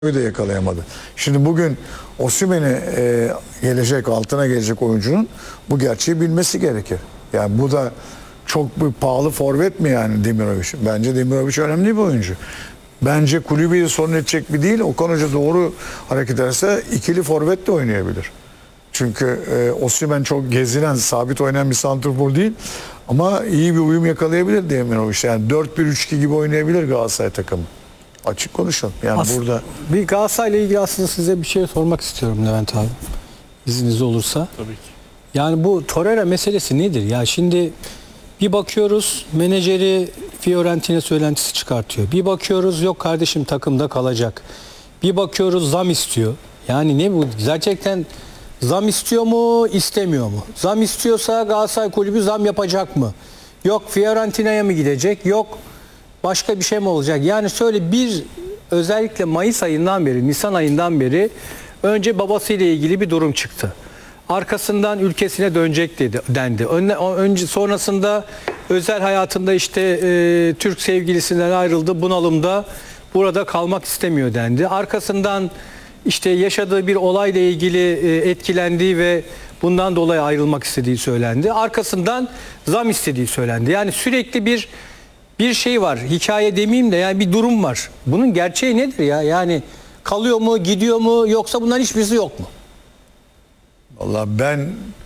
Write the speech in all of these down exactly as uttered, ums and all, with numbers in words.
de yakalayamadı. Şimdi bugün Osimhen'i e, gelecek, altına gelecek oyuncunun bu gerçeği bilmesi gerekir. Yani bu da çok bir pahalı forvet mi yani Demirovic? Bence Demirovic önemli bir oyuncu. Bence kulübü sorun edecek bir değil. Okan Hoca doğru hareket ederse ikili forvet de oynayabilir. Çünkü e, Osimhen çok gezilen, sabit oynayan bir santrfor değil. Ama iyi bir uyum yakalayabilir Demirovic. Yani dört bir üç iki gibi oynayabilir Galatasaray takımı. Açık konuşalım. Yani As burada bir Galatasaray'la ilgili aslında size bir şey sormak istiyorum Levent abi. İzniniz olursa. Tabii ki. Yani bu Torreira meselesi nedir? Ya şimdi bir bakıyoruz menajeri Fiorentina söylentisi çıkartıyor. Bir bakıyoruz yok kardeşim takımda kalacak. Bir bakıyoruz zam istiyor. Yani ne bu? Gerçekten zam istiyor mu, istemiyor mu? Zam istiyorsa Galatasaray kulübü zam yapacak mı? Yok Fiorentina'ya mı gidecek? Yok başka bir şey mi olacak? Yani şöyle bir özellikle Mayıs ayından beri, Nisan ayından beri önce babasıyla ilgili bir durum çıktı. Arkasından ülkesine dönecek dedi, dendi. Önle, önce sonrasında özel hayatında işte e, Türk sevgilisinden ayrıldı, bunalımda burada kalmak istemiyor dendi. Arkasından işte yaşadığı bir olayla ilgili e, etkilendiği ve bundan dolayı ayrılmak istediği söylendi. Arkasından zam istediği söylendi. Yani sürekli bir bir şey var. Hikaye demeyeyim de yani bir durum var. Bunun gerçeği nedir ya? Yani kalıyor mu, gidiyor mu yoksa bunların hiçbirisi yok mu? vallahi ben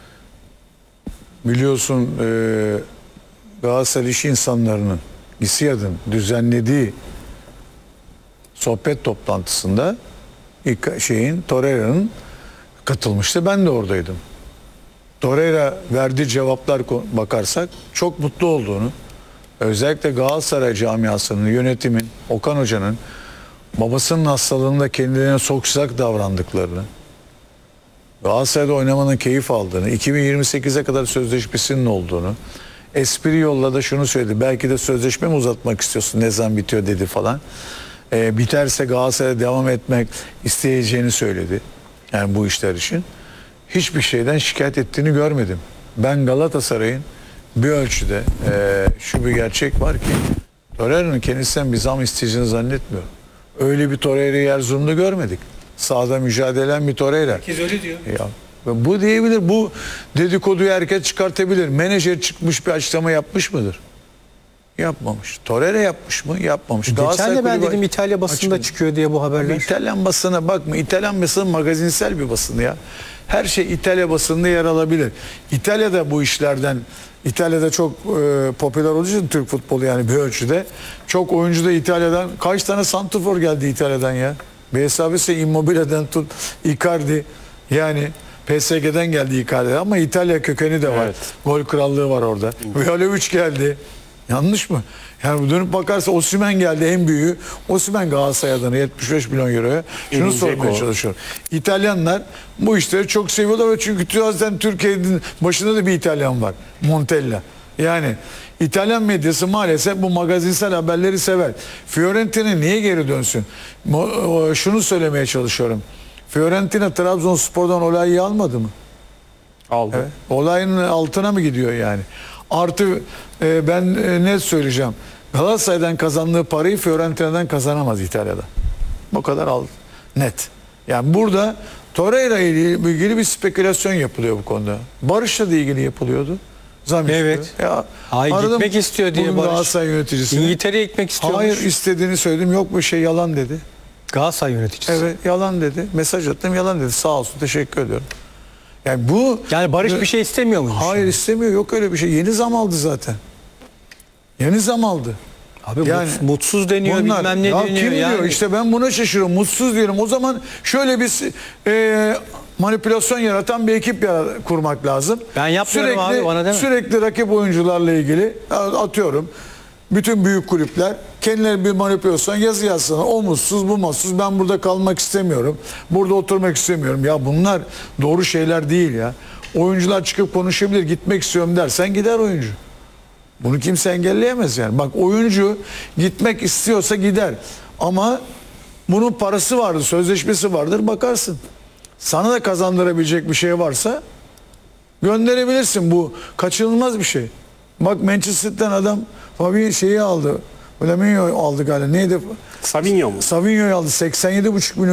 biliyorsun e, Galatasaray iş insanlarının GİSİAD'ın düzenlediği sohbet toplantısında ilk şeyin Torreira'nın katılmıştı. Ben de oradaydım. Torreira verdiği cevaplar bakarsak çok mutlu olduğunu, özellikle Galatasaray camiasının, yönetimin, Okan Hoca'nın babasının hastalığında kendilerine soksak davrandıklarını, Galatasaray'da oynamanın keyif aldığını, iki bin yirmi sekize kadar sözleşmesinin olduğunu, espri yolla da şunu söyledi. Belki de sözleşme mi uzatmak istiyorsun, ne zaman bitiyor dedi falan. E, biterse Galatasaray'a devam etmek isteyeceğini söyledi. Yani bu işler için. Hiçbir şeyden şikayet ettiğini görmedim. Ben Galatasaray'ın bir ölçüde e, şu bir gerçek var ki Torreira'nın kendisinden bir zam isteyeceğini zannetmiyorum. Öyle bir Torreira'yı Erzurum'da görmedik. Sahada mücadele eden bir Torreira. Herkes öyle diyor. Ya, bu diyebilir, bu dedikoduyu herkes çıkartabilir. Menajer çıkmış bir açıklama yapmış mıdır? Yapmamış. Torreira yapmış mı? Yapmamış. Geçen de ben kulübü dedim İtalya basında açıkladı. çıkıyor diye bu haberler. İtalyan basına bakma. İtalyan basını magazinsel bir basın ya. Her şey İtalya basınında yer alabilir. İtalya'da bu işlerden, İtalya'da çok e, popüler olduğu için Türk futbolu yani bir ölçüde. Çok oyuncu da İtalya'dan, kaç tane santrfor geldi İtalya'dan ya. B S A ise Immobile'den tut, Icardi yani P S G'den geldi Icardi ama İtalya kökeni de var. Evet. Gol krallığı var orada. Vlahovic geldi. Yanlış mı? Yani dönüp bakarsa Osimhen geldi en büyüğü. Osimhen Galatasaray adına yetmiş beş milyon euroya. Şunu İnecek sormaya o. çalışıyorum. İtalyanlar bu işleri çok seviyorlar ve çünkü zaten Türkiye'nin başında da bir İtalyan var. Montella. Yani İtalyan medyası maalesef bu magazinsel haberleri sever. Fiorentina niye geri dönsün? Şunu söylemeye çalışıyorum. Fiorentina Trabzonspor'dan olayı almadı mı? Aldı. Evet. Olayın altına mı gidiyor yani? Artı e, ben e, net söyleyeceğim. Galatasaray'dan kazandığı parayı Fiorentina'dan kazanamaz İtalya'da. Bu kadar al net. Yani burada Torreira ile ilgili bir spekülasyon yapılıyor bu konuda. Barış'la da ilgili yapılıyordu. Zam Evet. istiyor. Ya, Ay aradım gitmek istiyor diye bugün Barış. Galatasaray yöneticisini. İngiltere'ye gitmek istiyormuş. Hayır istediğini söyledim. Yok bir şey yalan dedi. Galatasaray yöneticisi. Evet yalan dedi. Mesaj attım yalan dedi. Sağ olsun teşekkür ediyorum. Yani bu Yani Barış bir şey istemiyor mu? hayır istemiyor. Yok öyle bir şey. Yeni zam aldı zaten. Yeni zam aldı. Abi Yani mutsuz, mutsuz deniyor bunlar, bilmem ne ya deniyor. kim yani. diyor? İşte ben buna şaşırıyorum. Mutsuz diyorum. O zaman şöyle bir e, manipülasyon yaratan bir ekip yara- kurmak lazım. Ben yapmıyorum sürekli, abi, bana deme. Sürekli rakip oyuncularla ilgili atıyorum. Bütün büyük kulüpler kendileri bir manipülasyon yazı yazsana. O mutsuz bu mutsuz ben burada kalmak istemiyorum. Burada oturmak istemiyorum. Ya bunlar doğru şeyler değil ya. Oyuncular çıkıp konuşabilir. Gitmek istiyorum dersen gider oyuncu. Bunu kimse engelleyemez yani. Bak oyuncu gitmek istiyorsa gider. Ama bunun parası vardır, sözleşmesi vardır bakarsın. Sana da kazandırabilecek bir şey varsa gönderebilirsin. Bu kaçınılmaz bir şey. Bak Manchester'dan adam Fabian şeyi aldı. Flaminio aldı galiba. Neydi? Savinho mu? Savinho'yu aldı. seksen yedi buçuk milyon